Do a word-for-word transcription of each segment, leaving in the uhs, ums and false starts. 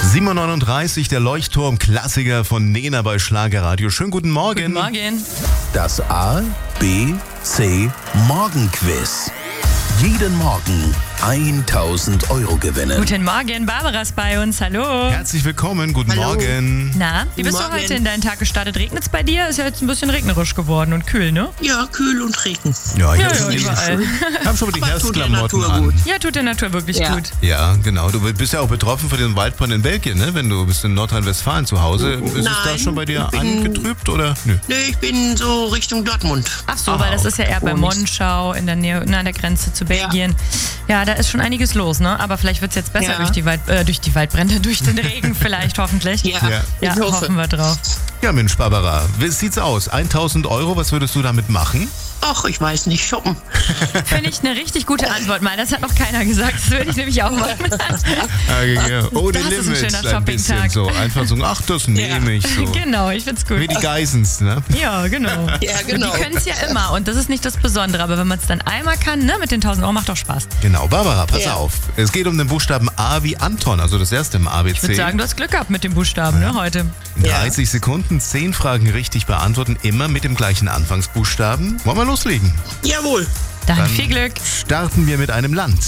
sieben Uhr neununddreißig, der Leuchtturm-Klassiker von Nena bei Schlagerradio. Schönen guten Morgen. Guten Morgen. Das A, B, C Morgenquiz. Jeden Morgen tausend Euro gewinnen. Guten Morgen, Barbara ist bei uns. Hallo. Herzlich willkommen, guten Hallo. Morgen. Na, wie bist Morgen. du heute in deinen Tag gestartet? Regnet es bei dir? Ist ja jetzt ein bisschen regnerisch geworden und kühl, ne? Ja, kühl und Regen. Ja, ich Ja, habe ja, schon, die- überall. hab schon mal die Aber tut der Herbstklamotten Natur an. gut. Ja, tut der Natur wirklich Ja. gut. Ja, genau. Du bist ja auch betroffen von dem Waldbrand in Belgien, ne? Wenn du bist in Nordrhein-Westfalen zu Hause. Ist es da Nein, schon bei dir ich bin- angetrübt oder? Nö. Nee, ich bin so Richtung Dortmund. Ach so, Ah, weil das ist ja eher bei Und- Monschau in der Nähe, na, an der Grenze zu Belgien. Ja, da ist schon einiges los, ne? Aber vielleicht wird es jetzt besser Ja. durch die Wald, äh, durch die Waldbrände, durch den Regen vielleicht, hoffentlich. Ja, Ja. Ja, ich hoffe. hoffen wir drauf. Ja, Mensch, Barbara, wie sieht's aus? tausend Euro, was würdest du damit machen? Ach, ich weiß nicht, shoppen. Finde ich eine richtig gute Antwort, mal. Das hat noch keiner gesagt. Das würde ich nämlich auch machen. Ah, ja, ohne Das ist ein Limits, schöner ein bisschen Shoppingtag. so. Einfach so, ach, das nehme ich so. Genau, ich find's gut. Wie die Geissens, ne? Ja, genau. Ja, genau. Die können es ja immer und das ist nicht das Besondere. Aber wenn man es dann einmal kann, ne, mit den tausend Euro, macht doch Spaß. Genau, Barbara, pass Ja. auf. Es geht um den Buchstaben A wie Anton, also das erste im A B C. Ich würde sagen, du hast Glück gehabt mit den Buchstaben, ne, heute. In Ja. dreißig Sekunden, zehn Fragen richtig beantworten, immer mit dem gleichen Anfangsbuchstaben. Wollen wir loslegen? Jawohl. Dann, Dann- viel Glück. Starten wir mit einem Land.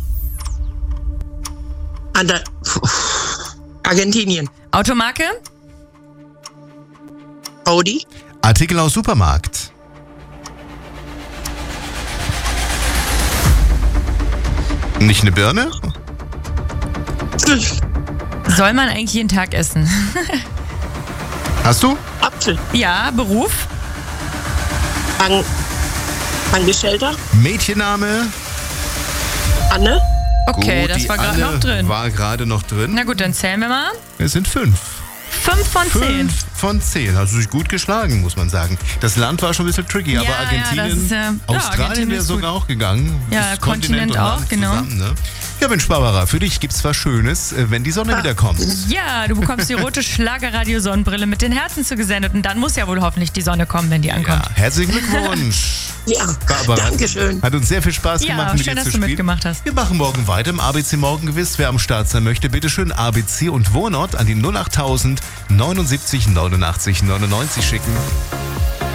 An der Argentinien. Automarke? Audi. Artikel aus Supermarkt. Nicht eine Birne? Soll man eigentlich jeden Tag essen? Hast du? Apfel. Ja, Beruf? An Angestellter. Mädchenname? Anne. Okay, Gut, das die war gerade Anne noch drin. War gerade noch drin. Na gut, dann zählen wir mal. Es sind fünf. Fünf von zehn. Fünf von zehn. Hast du dich gut geschlagen, muss man sagen. Das Land war schon ein bisschen tricky, Ja, aber ja, Argentinien, das ist, äh, ja, Australien Argentinien wäre ist sogar auch gegangen. Ja, Das Kontinent und auch, Land genau. Zusammen, ne? Ja, Mensch, Barbara, für dich gibt's was Schönes, äh, wenn die Sonne Ah. wiederkommt. Ja, du bekommst die rote Schlagerradio-Sonnenbrille mit den Herzen zugesendet und dann muss ja wohl hoffentlich die Sonne kommen, wenn die ankommt. Ja, herzlichen Glückwunsch. Ja, Barbara. Dankeschön. Hat uns sehr viel Spaß Ja, gemacht, mit schön, dir dass zu du spielen. mitgemacht hast. Wir machen morgen weiter im A B C Morgengewiss. Wer am Start sein möchte, bitteschön A B C und Wohnort an die null achttausend neunundsiebzig neunundachtzig neunundneunzig schicken.